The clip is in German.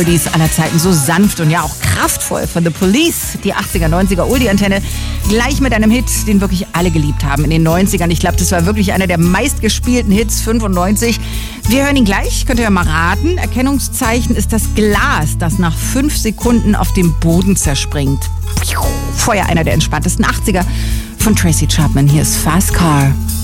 Oldies aller Zeiten, so sanft und ja auch kraftvoll von The Police, die 80er, 90er Oldie-Antenne, gleich mit einem Hit, den wirklich alle geliebt haben in den 90ern. Ich glaube, das war wirklich einer der meistgespielten Hits, 95. Wir hören ihn gleich, könnt ihr ja mal raten. Erkennungszeichen ist das Glas, das nach 5 Sekunden auf dem Boden zerspringt. Feuer, einer der entspanntesten 80er von Tracy Chapman. Hier ist Fast Car.